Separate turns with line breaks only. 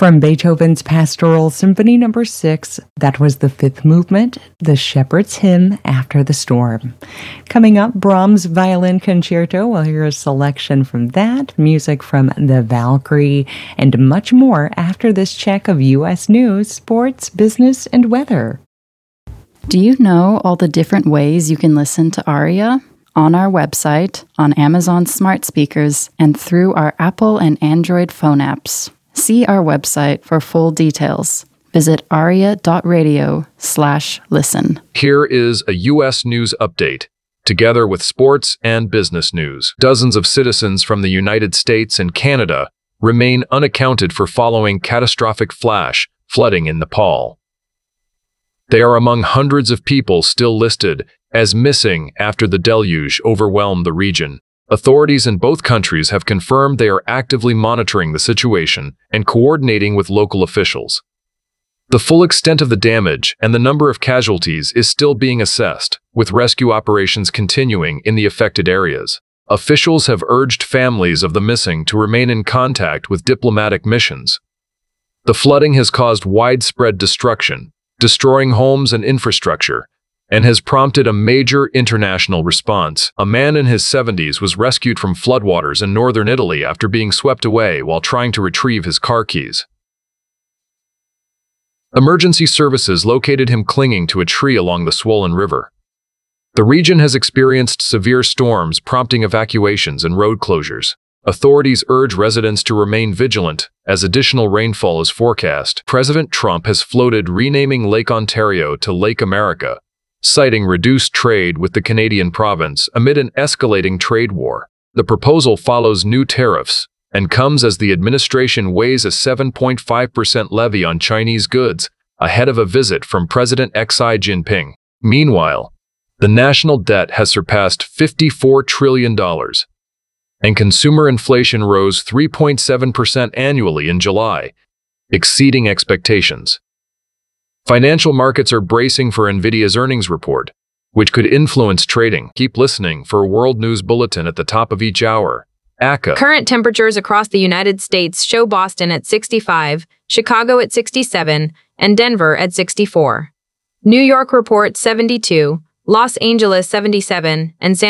From Beethoven's Pastoral Symphony No. 6, that was the fifth movement, the Shepherd's Hymn After the Storm. Coming up, Brahms' Violin Concerto. We'll hear a selection from that, music from the Valkyrie, and much more after this check of U.S. news, sports, business, and weather.
Do you know all the different ways you can listen to ARIA? On our website, on Amazon smart speakers, and through our Apple and Android phone apps. See our website for full details. Visit aria.radio/listen.
Here is a U.S. news update, together with sports and business news. Dozens of citizens from the United States and Canada remain unaccounted for following catastrophic flash flooding in Nepal. They are among hundreds of people still listed as missing after the deluge overwhelmed the region. Authorities in both countries have confirmed they are actively monitoring the situation and coordinating with local officials. The full extent of the damage and the number of casualties is still being assessed, with rescue operations continuing in the affected areas. Officials have urged families of the missing to remain in contact with diplomatic missions. The flooding has caused widespread destruction, destroying homes and infrastructure, and has prompted a major international response. A man in his 70s was rescued from floodwaters in northern Italy after being swept away while trying to retrieve his car keys. Emergency services located him clinging to a tree along the swollen river. The region has experienced severe storms, prompting evacuations and road closures. Authorities urge residents to remain vigilant as additional rainfall is forecast. President Trump has floated renaming Lake Ontario to Lake America, citing reduced trade with the Canadian province amid an escalating trade war. The proposal follows new tariffs and comes as the administration weighs a 7.5% levy on Chinese goods ahead of a visit from President Xi Jinping. Meanwhile, the national debt has surpassed $54 trillion, and consumer inflation rose 3.7% annually in July, exceeding expectations. Financial markets are bracing for NVIDIA's earnings report, which could influence trading. Keep listening for a World News Bulletin at the top of each hour. ACA.
Current temperatures across the United States show Boston at 65, Chicago at 67, and Denver at 64. New York reports 72, Los Angeles 77, and San